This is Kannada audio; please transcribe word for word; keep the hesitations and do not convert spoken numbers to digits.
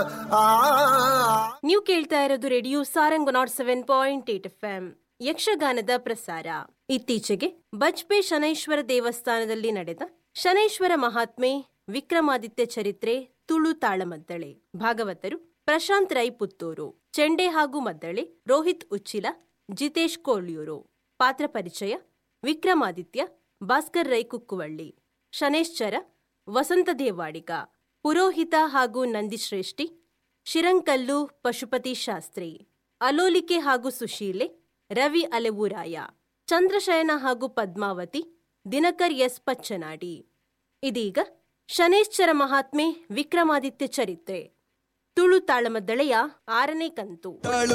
ನೀವು ಕೇಳ್ತಾ ಇರೋದು radio Sarang not seven point eight F M ಯಕ್ಷಗಾನದ ಪ್ರಸಾರ. ಇತ್ತೀಚೆಗೆ ಬಜ್ಪೆ ಶನೈಶ್ವರ ದೇವಸ್ಥಾನದಲ್ಲಿ ನಡೆದ ಶನೈಶ್ವರ ಮಹಾತ್ಮೆ ವಿಕ್ರಮಾದಿತ್ಯ ಚರಿತ್ರೆ ತುಳು ತಾಳಮದ್ದಳೆ. ಭಾಗವತರು ಪ್ರಶಾಂತ್ ರೈ ಪುತ್ತೂರು, ಚೆಂಡೆ ಹಾಗೂ ಮದ್ದಳೆ ರೋಹಿತ್ ಉಚ್ಚಿಲ, ಜಿತೇಶ್ ಕೋಳ್ಯೂರು. ಪಾತ್ರ ಪರಿಚಯ: ವಿಕ್ರಮಾದಿತ್ಯ ಭಾಸ್ಕರ್ ರೈ ಕುಕ್ಕುವಳ್ಳಿ, ಶನೇಶ್ಚರ ವಸಂತ ದೇವಾಡಿಗ, ಪುರೋಹಿತ ಹಾಗೂ ನಂದಿಶ್ರೇಷ್ಠಿ ಶಿರಂಕಲ್ಲು ಪಶುಪತಿ ಶಾಸ್ತ್ರಿ, ಅಲೋಲಿಕೆ ಹಾಗೂ ಸುಶೀಲೆ ರವಿ ಅಲೆವೂರಾಯ, ಚಂದ್ರಶಯನ ಹಾಗೂ ಪದ್ಮಾವತಿ ದಿನಕರ್ ಎಸ್ ಪಚ್ಚನಾಡಿ. ಇದೀಗ ಶನೇಶ್ಚರ ಮಹಾತ್ಮೆ ವಿಕ್ರಮಾದಿತ್ಯ ಚರಿತ್ರೆ ತುಳು ತಾಳಮದ್ದಳೆಯ ಆರನೇ ಕಂತು.